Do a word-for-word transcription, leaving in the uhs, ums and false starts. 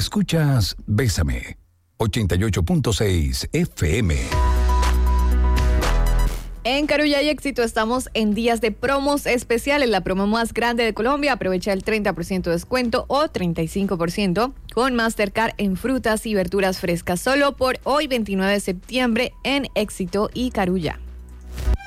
Escuchas Bésame, ochenta y ocho punto seis F M. En Carulla y Éxito estamos en días de promos especiales, la promo más grande de Colombia. Aprovecha el treinta por ciento de descuento o treinta y cinco por ciento con Mastercard en frutas y verduras frescas. Solo por hoy, veintinueve de septiembre, en Éxito y Carulla.